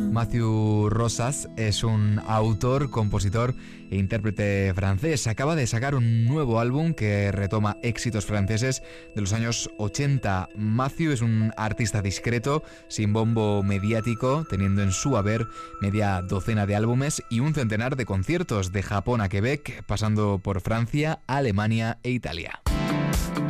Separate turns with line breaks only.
Matthew Rosas es un autor, compositor e intérprete francés. Acaba de sacar un nuevo álbum que retoma éxitos franceses de los años 80. Matthew es un artista discreto, sin bombo mediático, teniendo en su haber media docena de álbumes y un centenar de conciertos de Japón a Quebec, pasando por Francia, Alemania e Italia.